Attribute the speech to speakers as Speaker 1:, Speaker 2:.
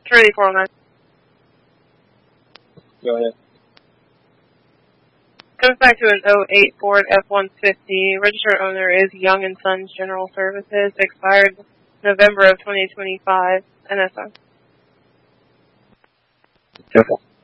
Speaker 1: Charlie 409.
Speaker 2: Go ahead.
Speaker 1: Comes back to an 08 Ford F-150. Registered owner is Young & Sons General Services. Expired November of 2025. NSO.
Speaker 2: Careful.